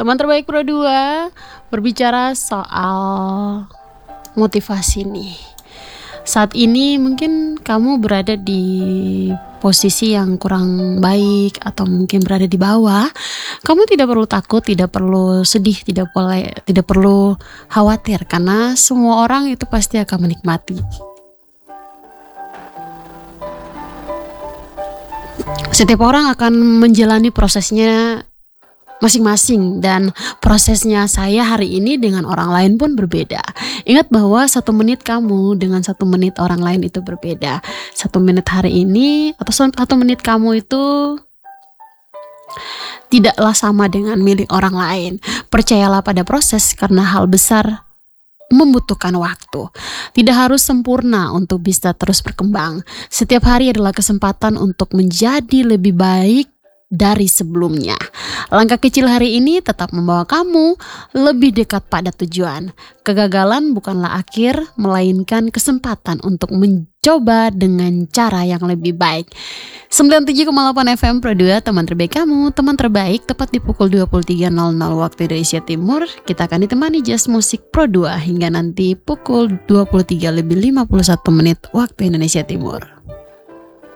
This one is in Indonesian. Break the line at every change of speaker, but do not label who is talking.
Teman terbaik Pro 2 berbicara soal motivasi nih. Saat ini mungkin kamu berada di posisi yang kurang baik atau mungkin berada di bawah. Kamu tidak perlu takut, tidak perlu sedih, tidak perlu khawatir karena semua orang itu pasti akan menikmati. Setiap orang akan menjalani prosesnya masing-masing dan prosesnya saya hari ini dengan orang lain pun berbeda. Ingat bahwa 1 menit kamu dengan 1 menit orang lain itu berbeda. 1 menit hari ini atau 1 menit kamu itu tidaklah sama dengan milik orang lain. Percayalah pada proses karena hal besar membutuhkan waktu. Tidak harus sempurna untuk bisa terus berkembang. Setiap hari adalah kesempatan untuk menjadi lebih baik dari sebelumnya. Langkah kecil hari ini tetap membawa kamu lebih dekat pada tujuan. Kegagalan bukanlah akhir, melainkan kesempatan untuk mencoba dengan cara yang lebih baik. 97,8 FM Pro 2, teman terbaik kamu, teman terbaik, tepat di pukul 23.00 waktu Indonesia Timur. Kita akan ditemani Jazz Musik Pro 2 hingga nanti pukul 23:51 waktu Indonesia Timur.